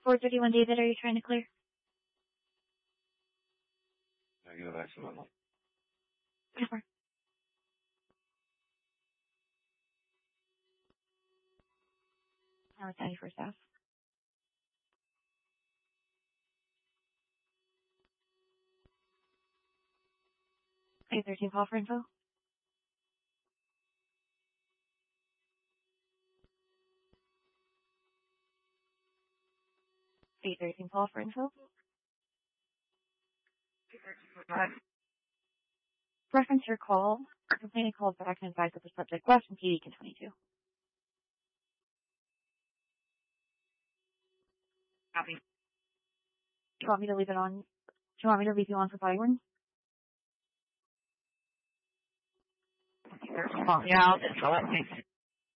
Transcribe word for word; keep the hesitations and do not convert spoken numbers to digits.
four thirty-one, David, are you trying to clear? Negative, excellent. Over. How is that for staff? eight thirteen, call for info. eight thirteen, call for info. Reference your call. Complainant called back and advised that the subject was from P D K twenty-two. Copy. Do you want me to leave it on? Do you want me to leave you on for body worn? Yeah, I'll just throw it.